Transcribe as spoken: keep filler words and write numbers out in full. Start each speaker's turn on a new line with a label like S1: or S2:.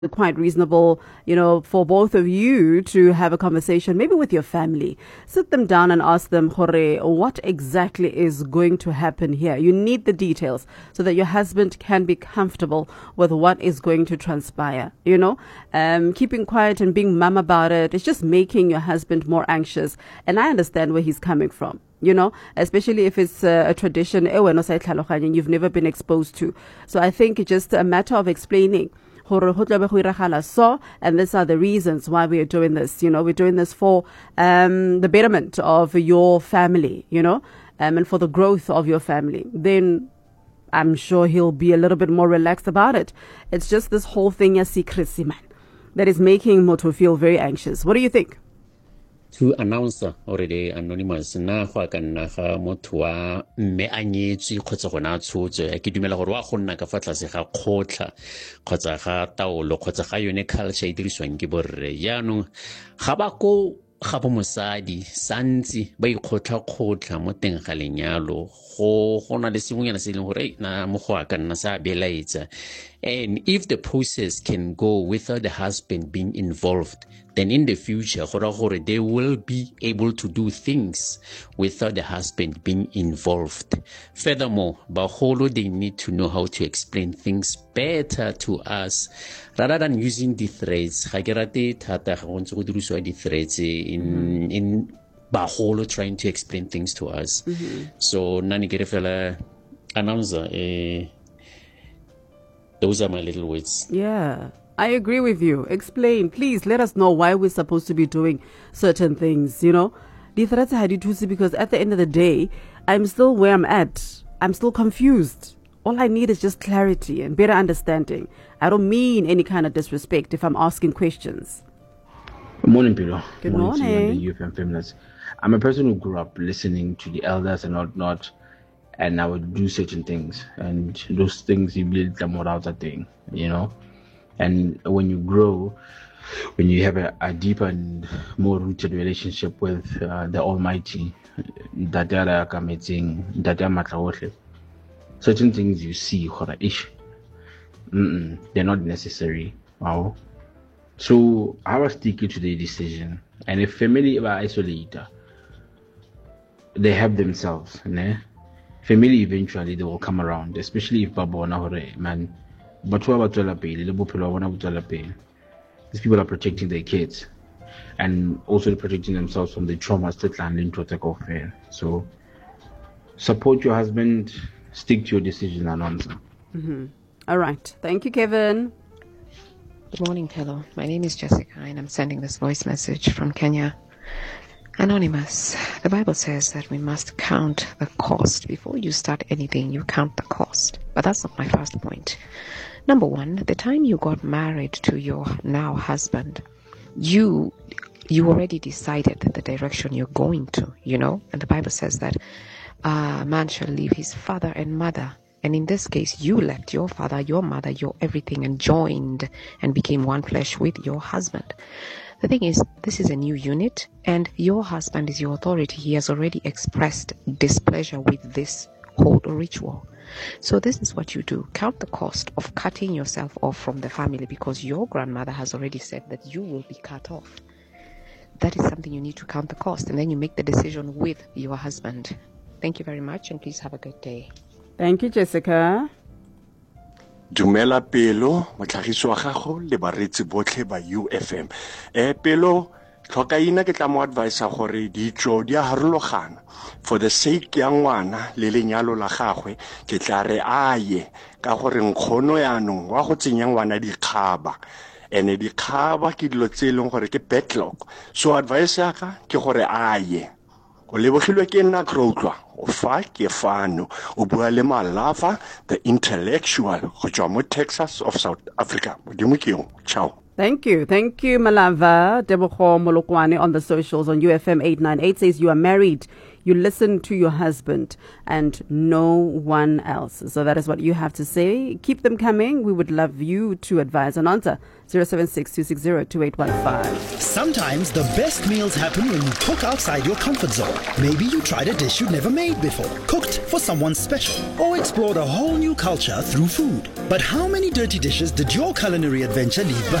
S1: quite reasonable, you know, for both of you to have a conversation, maybe with your family. Sit them down and ask them, Jorge, what exactly is going to happen here? You need the details so that your husband can be comfortable with what is going to transpire. You know, um, keeping quiet and being mum about it, it's just making your husband more anxious. And I understand where he's coming from. You know, especially if it's uh, a tradition you've never been exposed to. So I think it's just a matter of explaining. So, and these are the reasons why we are doing this. You know, we're doing this for um, the betterment of your family, you know, um, and for the growth of your family. Then I'm sure he'll be a little bit more relaxed about it. It's just this whole thing, ya secrecy, man, that is making Moto feel very anxious. What do you think?
S2: To announce already anonymous na go ka nna ga motho wa mme a nyetswe kgotsa gona tshotse ke dumela gore wa go nna ka fa tlase ga kgotla kgotsa ga taolo kgotsa ga yone culture e diriswang ke borre yaanong ga ba ko ga bo mosadi santsi ba ikgotla kgotla mo teng ga lenyalo go gona le sengwenyana se leng gore na mo go ka nna sa belaetsa. And if the process can go without the husband being involved, then in the future they will be able to do things without the husband being involved. Furthermore, baholo, they need to know how to explain things better to us rather than using the threats. The threats in in baholo trying to explain things to us. Mm-hmm. So nani kere fela announcer eh, those are my little words.
S1: Yeah, I agree with you. Explain. Please let us know why we're supposed to be doing certain things, you know. Because at the end of the day, I'm still where I'm at. I'm still confused. All I need is just clarity and better understanding. I don't mean any kind of disrespect if I'm asking questions.
S3: Good morning, Pedro.
S1: Good morning.
S3: morning. To you and feminists. I'm a person who grew up listening to the elders and whatnot. And I would do certain things, and those things you build the more out of thing, you know. And when you grow, when you have a, a deeper and more rooted relationship with uh, the Almighty, certain things you see, they're not necessary. Wow. So I was sticking to the decision, and if family are isolated, they have themselves, né? Family eventually they will come around, especially if babona hore man but these people are protecting their kids and also protecting themselves from the traumas that land into attack of fear. So support your husband, stick to your decision and answer.
S1: Mm-hmm. All right, thank you, Kevin.
S4: Good morning, hello. My name is Jessica and I'm sending this voice message from Kenya. Anonymous, the Bible says that we must count the cost. Before you start anything, you count the cost. But that's not my first point. Number one, the time you got married to your now husband, you you already decided the direction you're going to, you know? And the Bible says that a man shall leave his father and mother. And in this case, you left your father, your mother, your everything and joined and became one flesh with your husband. The thing is, this is a new unit, and your husband is your authority. He has already expressed displeasure with this whole ritual. So this is what you do. Count the cost of cutting yourself off from the family because your grandmother has already said that you will be cut off. That is something you need to count the cost, and then you make the decision with your husband. Thank you very much, and please have a good day.
S1: Thank you, Jessica.
S5: Dumela Pelo, motlhagiso wa gago le baretsi botlhe ba U F M. Eh Pelo, tlhokaina ke tla mo advise gore ditso di a harologana. For the sake ya ngwana le lenyalo la gagwe, ke tla re aye ka gore nkgono yaanong wa go tsenya ngwana dikgaba. Ene dikgaba ke dilo tse leng gore ke backlog. So advice ya ka ke gore aye. O lebogilwe ke nna Kroutla o fa ke fano o bua le Malava the intellectual go tswa mo Texas of South Africa. Modimo ke yo. Ciao.
S1: Thank you. Thank you, Malava. Debogo Molokwane on the socials on U F M eight ninety-eight says you are married. You listen to your husband and no one else. So that is what you have to say. Keep them coming. We would love you to advise and answer. zero seven six, two six zero, two eight one five.
S6: Sometimes the best meals happen when you cook outside your comfort zone. Maybe you tried a dish you'd never made before, cooked for someone special, or explored a whole new culture through food. But how many dirty dishes did your culinary adventure leave behind?